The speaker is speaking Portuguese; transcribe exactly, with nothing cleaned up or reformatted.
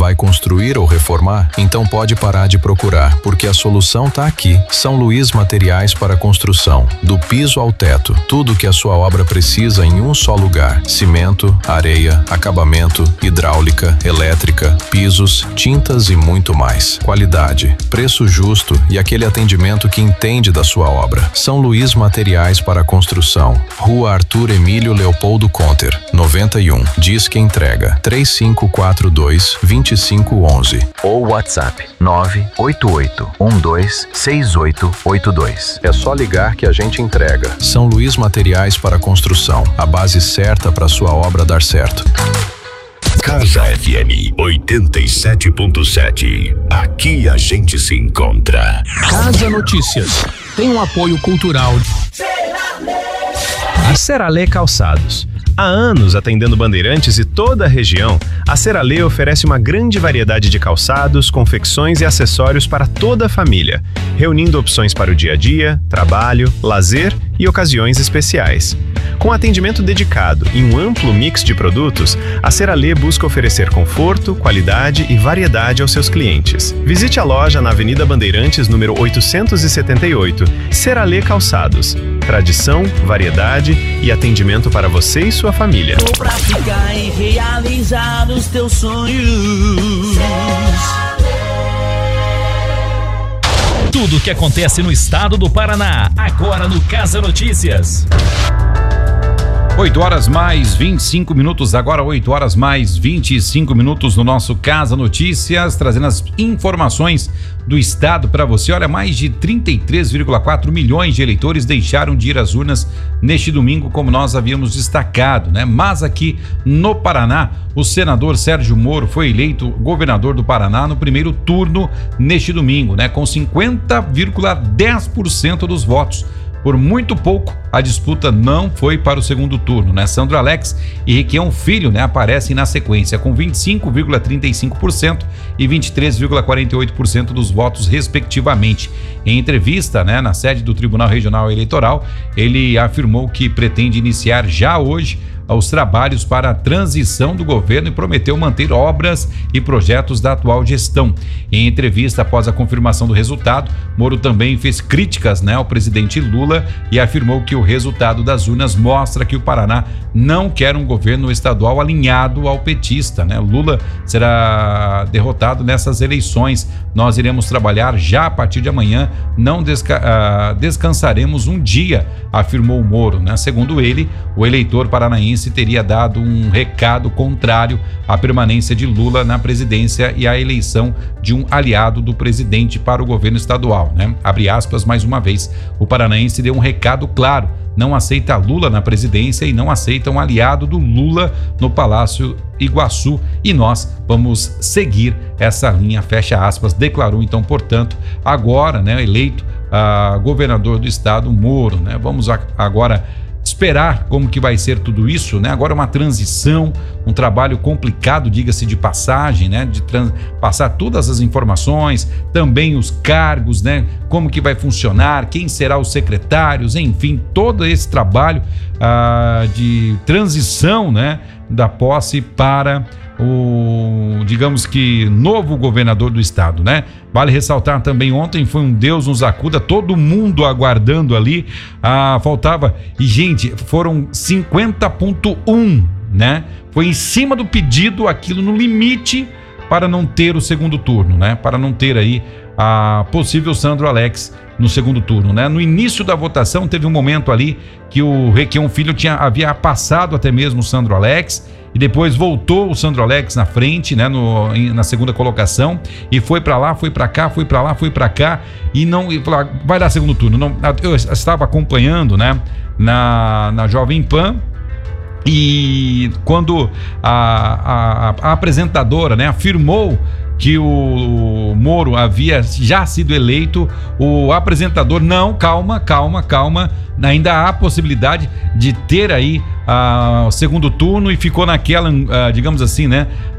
Vai construir ou reformar? Então pode parar de procurar, porque a solução está aqui. São Luís Materiais para Construção. Do piso ao teto, tudo que a sua obra precisa em um só lugar. Cimento, areia, acabamento, hidráulica, elétrica, pisos, tintas e muito mais. Qualidade, preço justo e aquele atendimento que entende da sua obra. São Luís Materiais para Construção. Rua Arthur Emílio Leopoldo Conter, noventa e um. Disque entrega três cinco quatro dois, dois cinco um um. Ou WhatsApp nove oito oito um dois seis oito oito dois. É só ligar que a gente entrega. São Luís Materiais para Construção. A base certa para sua obra dar certo. Casa F M oitenta e sete ponto sete. Aqui a gente se encontra. Casa Notícias tem um apoio cultural A Seralê Calçados. Há anos atendendo Bandeirantes e toda a região, a Seralê oferece uma grande variedade de calçados, confecções e acessórios para toda a família, reunindo opções para o dia a dia, trabalho, lazer e ocasiões especiais. Com atendimento dedicado e um amplo mix de produtos, a Seralê busca oferecer conforto, qualidade e variedade aos seus clientes. Visite a loja na Avenida Bandeirantes, número oitocentos e setenta e oito. Seralê Calçados. Tradição, variedade e atendimento para você e sua família. Pra ficar e realizar os teus sonhos. Tudo o que acontece no estado do Paraná, agora no Casa Notícias. oito horas mais vinte e cinco minutos, agora oito horas mais vinte e cinco minutos no nosso Casa Notícias, trazendo as informações do estado para você. Olha, mais de trinta e três vírgula quatro milhões de eleitores deixaram de ir às urnas neste domingo, como nós havíamos destacado, né? Mas aqui no Paraná, o senador Sérgio Moro foi eleito governador do Paraná no primeiro turno neste domingo, né? Com cinquenta vírgula dez por cento dos votos. Por muito pouco, a disputa não foi para o segundo turno, né? Sandro Alex e Requião Filho, né, aparecem na sequência com vinte e cinco vírgula trinta e cinco por cento e vinte e três vírgula quarenta e oito por cento dos votos, respectivamente. Em entrevista, né, na sede do Tribunal Regional Eleitoral, ele afirmou que pretende iniciar já hoje os trabalhos para a transição do governo e prometeu manter obras e projetos da atual gestão. Em entrevista após a confirmação do resultado, Moro também fez críticas, né, ao presidente Lula e afirmou que o resultado das urnas mostra que o Paraná não quer um governo estadual alinhado ao petista, né? Lula será derrotado nessas eleições. Nós iremos trabalhar já a partir de amanhã, não desca- uh, descansaremos um dia, afirmou Moro, né? Segundo ele, o eleitor paranaense teria dado um recado contrário à permanência de Lula na presidência e à eleição de um aliado do presidente para o governo estadual, né? Abre aspas mais uma vez, o paranaense deu um recado claro, não aceita Lula na presidência e não aceita um aliado do Lula no Palácio Iguaçu e nós vamos seguir essa linha, fecha aspas, declarou então, portanto, agora, né, eleito uh, governador do estado, Moro, né? Vamos a, agora esperar como que vai ser tudo isso, né? Agora uma transição, um trabalho complicado, diga-se de passagem, né? De trans, passar todas as informações, também os cargos, né? Como que vai funcionar, quem será os secretários, enfim, todo esse trabalho ah, de transição, né? Da posse para o, digamos que, novo governador do estado, né? Vale ressaltar também, ontem foi um Deus nos acuda, todo mundo aguardando ali, ah, faltava, e gente, foram cinquenta vírgula um, né? Foi em cima do pedido, aquilo no limite para não ter o segundo turno, né? Para não ter aí a possível Sandro Alex no segundo turno, né? No início da votação teve um momento ali que o Requião Filho tinha, havia passado até mesmo o Sandro Alex e depois voltou o Sandro Alex na frente, né? No, na segunda colocação e foi para lá, foi para cá, foi para lá, foi para cá e não e falou, vai dar segundo turno. Não, eu estava acompanhando, né? Na, na Jovem Pan. E quando a, a, a apresentadora, né, afirmou que o Moro havia já sido eleito, o apresentador, não, calma, calma, calma, ainda há possibilidade de ter aí uh, o segundo turno e ficou naquela, uh, digamos assim, né,